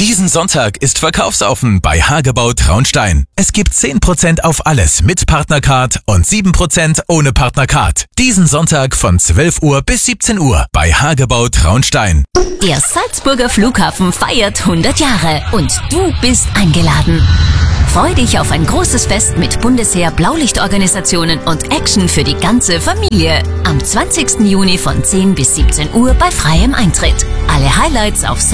Diesen Sonntag ist verkaufsoffen bei Hagebau Traunstein. Es gibt 10% auf alles mit Partnercard und 7% ohne Partnercard. Diesen Sonntag von 12 Uhr bis 17 Uhr bei Hagebau Traunstein. Der Salzburger Flughafen feiert 100 Jahre und du bist eingeladen. Freu dich auf ein großes Fest mit Bundesheer, Blaulichtorganisationen und Action für die ganze Familie. Am 20. Juni von 10 bis 17 Uhr bei freiem Eintritt. Alle Highlights auf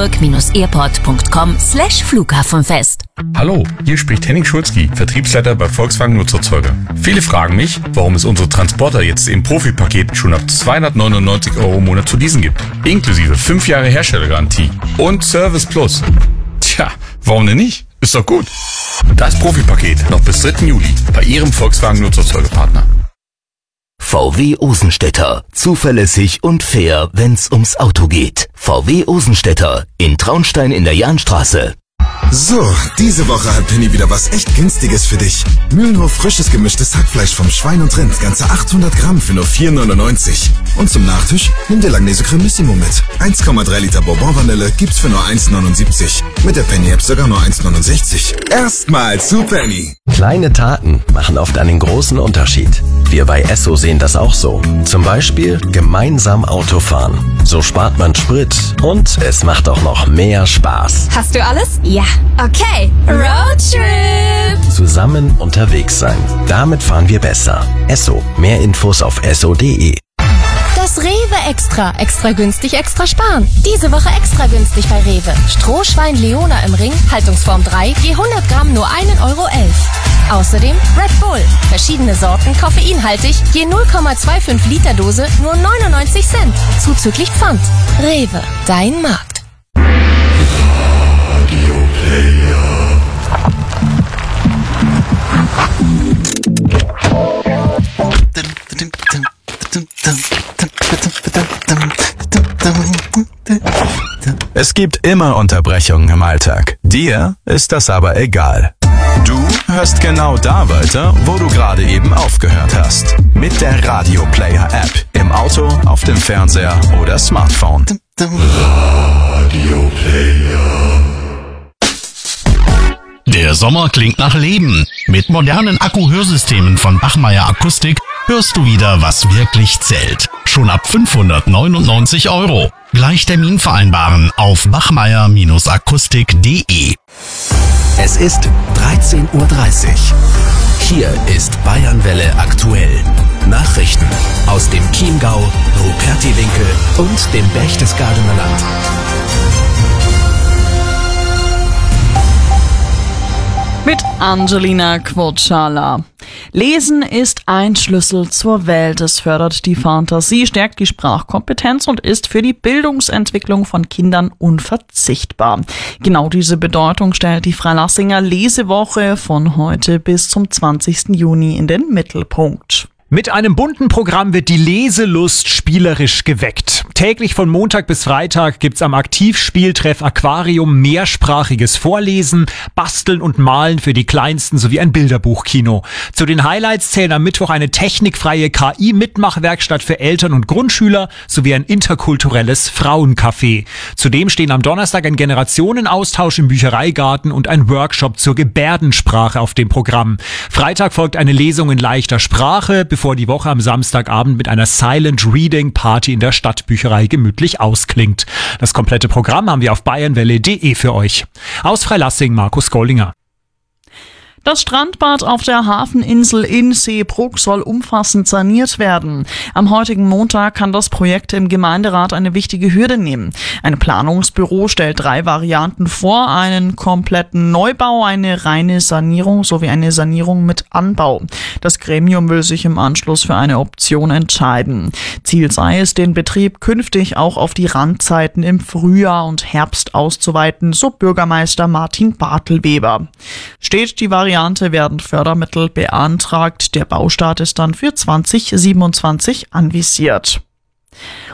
salzburg-airport.com/Flughafenfest. Hallo, hier spricht Henning Schulzki, Vertriebsleiter bei Volkswagen Nutzerzeuger. Viele fragen mich, warum es unsere Transporter jetzt im Profipaket schon ab 299 € im Monat zu leasen gibt. Inklusive 5 Jahre Herstellergarantie und Service Plus. Tja, warum denn nicht? Ist doch gut. Das Profipaket noch bis 3. Juli bei Ihrem Volkswagen Nutzerzeugerpartner. VW Osenstädter. Zuverlässig und fair, wenn's ums Auto geht. VW Osenstädter in Traunstein in der Jahnstraße. So, diese Woche hat Penny wieder was echt Günstiges für dich. Mühlenhof frisches gemischtes Hackfleisch vom Schwein und Rind, ganze 800 Gramm für nur 4,99. Und zum Nachtisch nimm dir Langnese Cremissimo mit. 1,3 Liter Bourbon Vanille gibt's für nur 1,79. Mit der Penny-App sogar nur 1,69. Erstmal zu Penny. Kleine Taten machen oft einen großen Unterschied. Wir bei Esso sehen das auch so. Zum Beispiel gemeinsam Auto fahren. So spart man Sprit und es macht auch noch mehr Spaß. Hast du alles? Ja. Okay. Roadtrip! Zusammen unterwegs sein. Damit fahren wir besser. Esso. Mehr Infos auf esso.de. Das Rewe Extra. Extra günstig, extra sparen. Diese Woche extra günstig bei Rewe. Strohschwein Leona im Ring, Haltungsform 3, je 100 Gramm nur 1,11 €. Außerdem Red Bull. Verschiedene Sorten, koffeinhaltig, je 0,25 Liter Dose nur 99 Cent. Zuzüglich Pfand. Rewe, dein Markt. Es gibt immer Unterbrechungen im Alltag. Dir ist das aber egal. Du hörst genau da weiter, wo du gerade eben aufgehört hast. Mit der Radio Player App. Im Auto, auf dem Fernseher oder Smartphone. Radio Player. Der Sommer klingt nach Leben. Mit modernen Akku-Hörsystemen von Bachmeier Akustik hörst du wieder, was wirklich zählt. Schon ab 599 €. Gleich Termin vereinbaren auf bachmeier-akustik.de. Es ist 13:30 Uhr. Hier ist Bayernwelle aktuell. Nachrichten aus dem Chiemgau, Rupertiwinkel und dem Berchtesgadener Land. Mit Angelina Quotschala. Lesen ist ein Schlüssel zur Welt. Es fördert die Fantasie, stärkt die Sprachkompetenz und ist für die Bildungsentwicklung von Kindern unverzichtbar. Genau diese Bedeutung stellt die Freilassinger Lesewoche von heute bis zum 20. Juni in den Mittelpunkt. Mit einem bunten Programm wird die Leselust spielerisch geweckt. Täglich von Montag bis Freitag gibt's am Aktivspieltreff Aquarium mehrsprachiges Vorlesen, Basteln und Malen für die Kleinsten sowie ein Bilderbuchkino. Zu den Highlights zählen am Mittwoch eine technikfreie KI-Mitmachwerkstatt für Eltern und Grundschüler sowie ein interkulturelles Frauencafé. Zudem stehen am Donnerstag ein Generationenaustausch im Büchereigarten und ein Workshop zur Gebärdensprache auf dem Programm. Freitag folgt eine Lesung in leichter Sprache, bevor die Woche am Samstagabend mit einer Silent Reading Party in der Stadtbücherei gemütlich ausklingt. Das komplette Programm haben wir auf bayernwelle.de für euch. Aus Freilassing, Markus Gollinger. Das Strandbad auf der Hafeninsel in Seebruck soll umfassend saniert werden. Am heutigen Montag kann das Projekt im Gemeinderat eine wichtige Hürde nehmen. Ein Planungsbüro stellt 3 Varianten vor, einen kompletten Neubau, eine reine Sanierung sowie eine Sanierung mit Anbau. Das Gremium will sich im Anschluss für eine Option entscheiden. Ziel sei es, den Betrieb künftig auch auf die Randzeiten im Frühjahr und Herbst auszuweiten, so Bürgermeister Martin Bartelweber. Steht die Variante, werden Fördermittel beantragt. Der Baustart ist dann für 2027 anvisiert.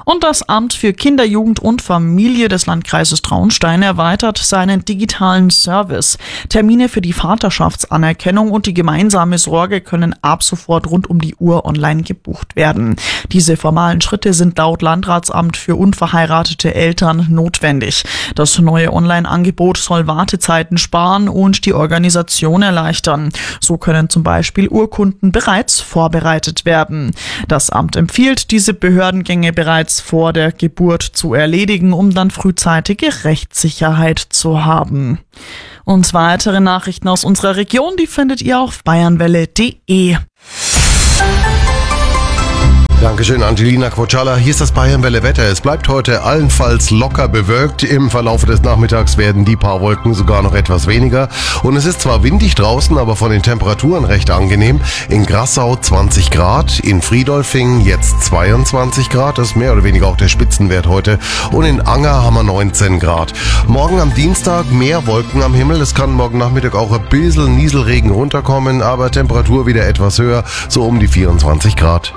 Und das Amt für Kinder, Jugend und Familie des Landkreises Traunstein erweitert seinen digitalen Service. Termine für die Vaterschaftsanerkennung und die gemeinsame Sorge können ab sofort rund um die Uhr online gebucht werden. Diese formalen Schritte sind laut Landratsamt für unverheiratete Eltern notwendig. Das neue Online-Angebot soll Wartezeiten sparen und die Organisation erleichtern. So können zum Beispiel Urkunden bereits vorbereitet werden. Das Amt empfiehlt, diese Behördengänge bereits vor der Geburt zu erledigen, um dann frühzeitige Rechtssicherheit zu haben. Und weitere Nachrichten aus unserer Region, die findet ihr auf bayernwelle.de. Dankeschön, Angelina Quoccialla. Hier ist das Bayernwelle-Wetter. Es bleibt heute allenfalls locker bewölkt. Im Verlauf des Nachmittags werden die paar Wolken sogar noch etwas weniger. Und es ist zwar windig draußen, aber von den Temperaturen recht angenehm. In Grassau 20 Grad, in Friedolfing jetzt 22 Grad. Das ist mehr oder weniger auch der Spitzenwert heute. Und in Anger haben wir 19 Grad. Morgen am Dienstag mehr Wolken am Himmel. Es kann morgen Nachmittag auch ein bisschen Nieselregen runterkommen, aber Temperatur wieder etwas höher, so um die 24 Grad.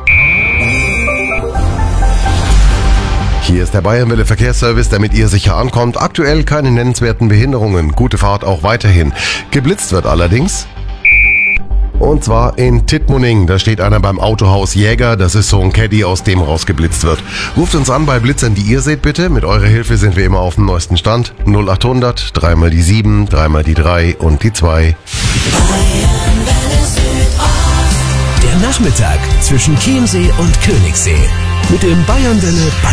Hier ist der Bayernwelle Verkehrsservice, damit ihr sicher ankommt. Aktuell keine nennenswerten Behinderungen. Gute Fahrt auch weiterhin. Geblitzt wird allerdings. Und zwar in Tittmoning. Da steht einer beim Autohaus Jäger. Das ist so ein Caddy, aus dem rausgeblitzt wird. Ruft uns an bei Blitzern, die ihr seht, bitte. Mit eurer Hilfe sind wir immer auf dem neuesten Stand. 0800 3 mal die 7, 3 mal die 3 und die 2. Der Nachmittag zwischen Chiemsee und Königssee. Mit dem Bayernwelle